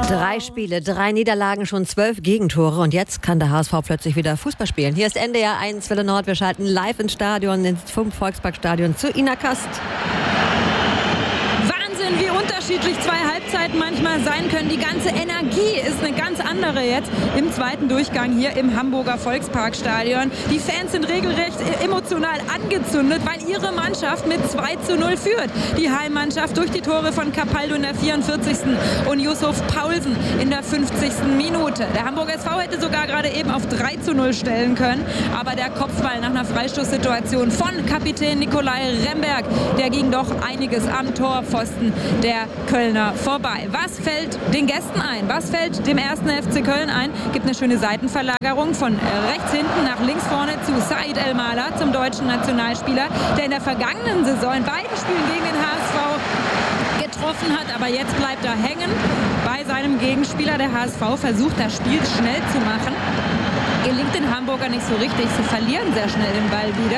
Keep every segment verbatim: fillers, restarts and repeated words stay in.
Drei Spiele, drei Niederlagen, schon zwölf Gegentore und jetzt kann der H S V plötzlich wieder Fußball spielen. Hier ist N D R eins Welle Nord. Wir schalten live ins Stadion, ins Volksparkstadion zu Ina Kast. Wahnsinn, wie unterschiedlich zwei Halbzeiten manchmal sein können. Die ganze Energie ist eine ganz andere jetzt im zweiten Durchgang hier im Hamburger Volksparkstadion. Die Fans sind regelrecht emotional angezündet, weil ihre Mannschaft mit zwei zu null führt. Die Heimmannschaft durch die Tore von Capaldo in der vierundvierzigsten und Yusuf Paulsen in der fünfzigsten Minute. Der Hamburger S V hätte sogar gerade eben auf drei zu null stellen können, aber der Kopfball nach einer Freistoßsituation von Kapitän Nikolai Remberg, der ging doch einiges am Torpfosten der Kölner vorbei. Was fällt den Gästen ein? Was fällt dem ersten F C Köln ein? Gibt eine schöne Seitenverlagerung von rechts hinten nach links vorne zu Said El-Mala, zum deutschen Nationalspieler, der in der vergangenen Saison in beiden Spielen gegen den H S V getroffen hat, aber jetzt bleibt er hängen bei seinem Gegenspieler. Der H S V versucht, das Spiel schnell zu machen. Gelingt den Hamburger nicht so richtig. Sie verlieren sehr schnell den Ball wieder.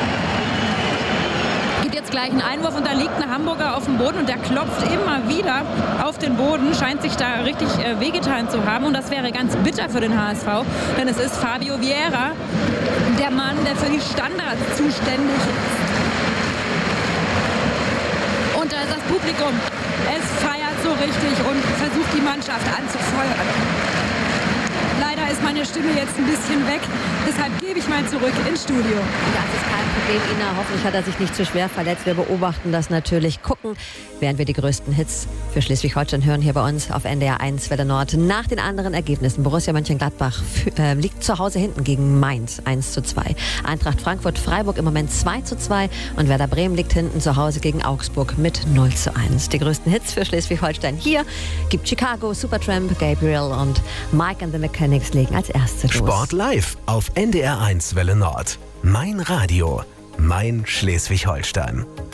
Gibt jetzt gleich einen Einwurf und da liegt ein Hamburger auf dem Boden und der klopft immer wieder auf den Boden, scheint sich da richtig äh, wehgetan zu haben und das wäre ganz bitter für den H S V, denn es ist Fabio Vieira, der Mann, der für die Standards zuständig ist. Und da ist das Publikum, es feiert so richtig und versucht die Mannschaft anzufeuern. Leider ist meine Stimme jetzt ein bisschen weg, deshalb gebe ich mal zurück ins Studio. Das ist kein Problem, Ina. Hoffentlich hat er sich nicht zu schwer verletzt. Wir beobachten das natürlich, gucken, während wir die größten Hits für Schleswig-Holstein hören, hier bei uns auf N D R eins Welle Nord. Nach den anderen Ergebnissen, Borussia Mönchengladbach äh, liegt zu Hause hinten gegen Mainz eins zu zwei. Eintracht Frankfurt-Freiburg im Moment zwei zu zwei und Werder Bremen liegt hinten zu Hause gegen Augsburg mit null zu eins. Die größten Hits für Schleswig-Holstein hier gibt Chicago, Supertramp, Gabriel und Mike and the Mechanics legen als erste los. Sport live auf N D R eins Welle Nord. Mein Radio, mein Schleswig-Holstein.